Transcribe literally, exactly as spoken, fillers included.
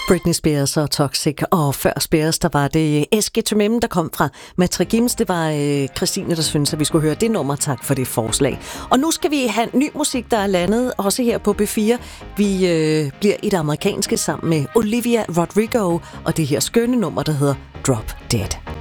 Britney Spears og Toxic, og før Spears, der var det Eske Tomem, der kom fra Matrigims. Det var øh, Christine, der synes, at vi skulle høre det nummer. Tak for det forslag. Og nu skal vi have ny musik, der er landet, også her på B fire. Vi øh, bliver i det amerikanske sammen med Olivia Rodrigo, og det her skønne nummer, der hedder Drop Dead.